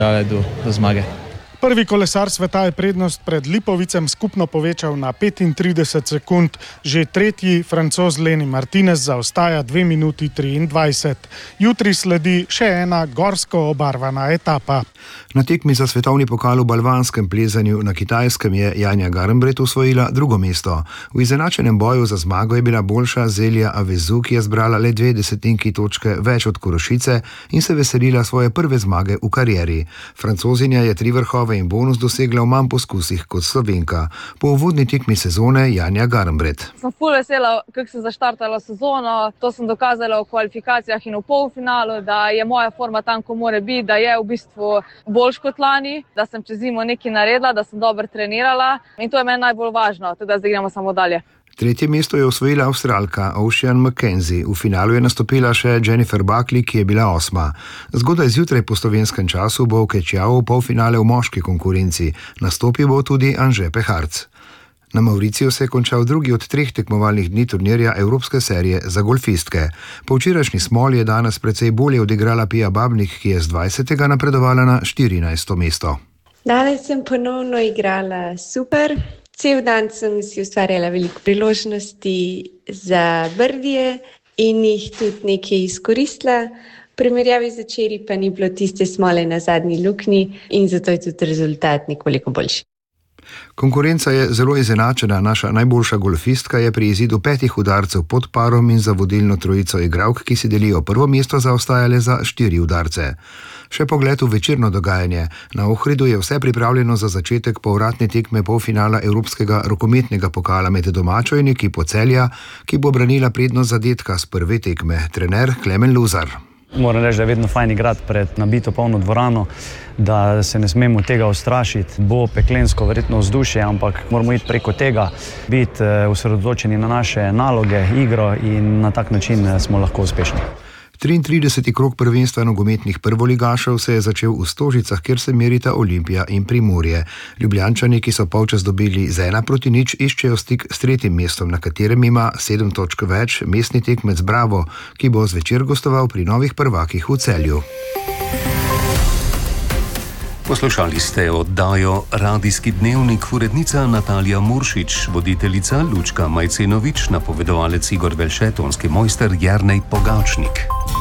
do zmage. Prvi kolesar sveta je prednost pred Lipovicem skupno povečal na 35 sekund. Že tretji Francoz Lenny Martinez zaostaja 2 minuti 23. Jutri sledi še ena gorsko obarvana etapa. Na tekmi za svetovni pokal v balvanskem plezanju na Kitajskem je Janja Garnbret osvojila drugo mesto. V izenačenem boju za zmago je bila boljša Zelja Avezu, ki je zbrala le 2 desetinki točke več od Korošice in se veselila svoje prve zmage v karieri. Francozinja je 3 vrhove in bonus dosegla v manj poskusih kot Slovenka. Po uvodni tekmi sezone Janja Garnbret. Sem ful vesela, kako sem zaštartala sezono. To sem dokazala v kvalifikacijah in v polfinalu, da je moja forma tam, ko mora biti, da je v bistvu boljš kot lani, da sem čez zimo nekaj naredila, da sem dobro trenirala in to je meni najbolj važno, teda zdaj gremo samo dalje. Tretje mesto je osvojila Avstralka Ocean McKenzie. V finalu je nastopila še Jennifer Buckley, ki je bila 8. Zgodaj zjutraj po slovenskem času bo v Kečjau polfinale v moški konkurenci. Nastopil bo tudi Anže Peharc. Na Mauriciju se je končal drugi od 3 tekmovalnih dni turnirja Evropske serije za golfistke. Po včerajšnji smoli je danes precej bolje odigrala Pia Babnik, ki je z 20. napredovala na 14. mesto. Danes sem ponovno igrala super. Cel dan sem si ustvarjala veliko priložnosti za birdije in jih tudi nekaj izkoristila. V primerjavi z včeraj pa ni bilo tiste smole na zadnji luknji in zato je tudi rezultat nekoliko boljši. Konkurenca je zelo izenačena. Naša najboljša golfistka je pri izidu 5 udarcev pod parom in za vodilno trojico igralk, ki si delijo prvo mesto, zaostajale za 4 udarce. Še pogled v večerno dogajanje. Na Ohridu je vse pripravljeno za začetek povratne tekme polfinala Evropskega rokometnega pokala med domačo in ekipo Celja, ki bo branila prednost zadetka s prve tekme. Trener Klemen Luzar. Moram reči, da je vedno fajn igrati pred nabito polno dvorano, da se ne smemo tega ustrašiti. Bo peklensko verjetno vzdušje, ampak moramo iti preko tega, biti osredotočeni na naše naloge, igro in na tak način smo lahko uspešni. 33. krog prvenstva nogometnih prvoligašev se je začel v Stožicah, kjer se merita Olimpija in Primorje. Ljubljančani, ki so polčas dobili z 1-0, iščejo stik s 3. mestom, na katerem ima 7 točk več mestni tekmec Bravo, ki bo zvečer gostoval pri novih prvakih v Celju. Poslušali ste oddajo Radijski dnevnik, urednica Natalija Muršič, voditeljica Lučka Majcenovič, napovedovalec Igor Velše, tonski mojster Jernej Pogačnik.